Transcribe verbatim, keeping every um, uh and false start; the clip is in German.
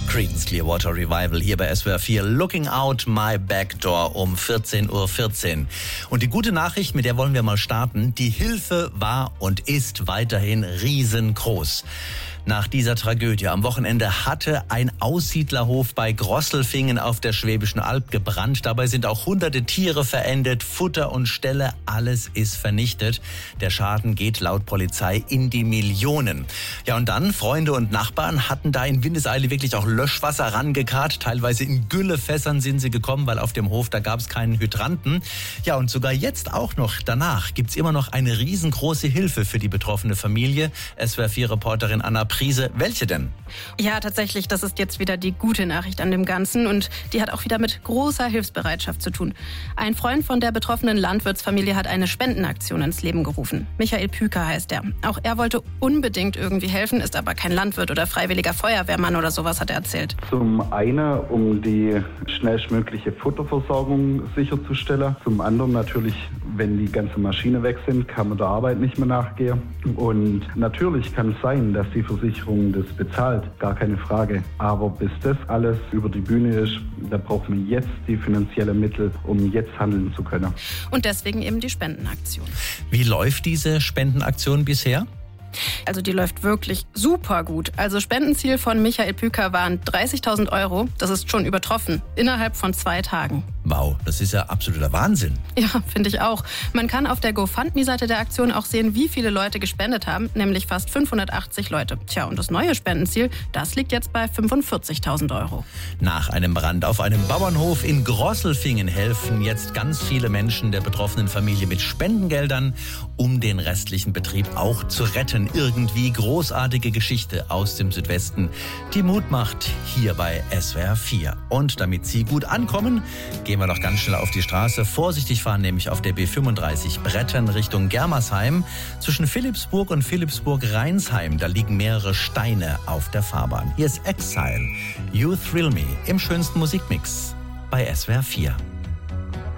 Creedence Clearwater Revival hier bei S W R vier. Looking Out My Back Door um vierzehn Uhr vierzehn. Und die gute Nachricht, mit der wollen wir mal starten. Die Hilfe war und ist weiterhin riesengroß. Nach dieser Tragödie am Wochenende hatte ein Aussiedlerhof bei Grosselfingen auf der Schwäbischen Alb gebrannt. Dabei sind auch hunderte Tiere verendet, Futter und Ställe, alles ist vernichtet. Der Schaden geht laut Polizei in die Millionen. Ja, und dann, Freunde und Nachbarn hatten da in Windeseile wirklich auch Löschwasser rangekarrt. Teilweise in Güllefässern sind sie gekommen, weil auf dem Hof, da gab es keinen Hydranten. Ja, und sogar jetzt auch noch danach gibt's immer noch eine riesengroße Hilfe für die betroffene Familie. S W R vier Reporterin Anna Priese. Welche denn? Ja, tatsächlich, das ist jetzt wieder die gute Nachricht an dem Ganzen und die hat auch wieder mit großer Hilfsbereitschaft zu tun. Ein Freund von der betroffenen Landwirtsfamilie hat eine Spendenaktion ins Leben gerufen. Michael Püker heißt er. Auch er wollte unbedingt irgendwie helfen, ist aber kein Landwirt oder freiwilliger Feuerwehrmann oder sowas, hat er erzählt. Zum einen, um die schnellstmögliche Futterversorgung sicherzustellen. Zum anderen natürlich, wenn die ganzen Maschinen weg sind, kann man der Arbeit nicht mehr nachgehen. Und natürlich kann es sein, dass die Versicherung das bezahlt, gar keine Frage. Aber bis das alles über die Bühne ist, da braucht man jetzt die finanziellen Mittel, um jetzt handeln zu können. Und deswegen eben die Spendenaktion. Wie läuft diese Spendenaktion bisher? Also die läuft wirklich super gut. Also Spendenziel von Michael Püker waren dreißigtausend Euro. Das ist schon übertroffen. Innerhalb von zwei Tagen. Wow, das ist ja absoluter Wahnsinn. Ja, finde ich auch. Man kann auf der GoFundMe-Seite der Aktion auch sehen, wie viele Leute gespendet haben. Nämlich fast fünfhundertachtzig Leute. Tja, und das neue Spendenziel, das liegt jetzt bei fünfundvierzigtausend Euro. Nach einem Brand auf einem Bauernhof in Grosselfingen helfen jetzt ganz viele Menschen der betroffenen Familie mit Spendengeldern, um den restlichen Betrieb auch zu retten. Irgendwie großartige Geschichte aus dem Südwesten, die Mut macht hier bei S W R vier. Und damit Sie gut ankommen, gehen wir noch ganz schnell auf die Straße. Vorsichtig fahren, nämlich auf der B fünfunddreißig Brettern Richtung Germersheim. Zwischen Philippsburg und Philippsburg-Rheinsheim, da liegen mehrere Steine auf der Fahrbahn. Hier ist Exile, You Thrill Me, im schönsten Musikmix bei S W R vier.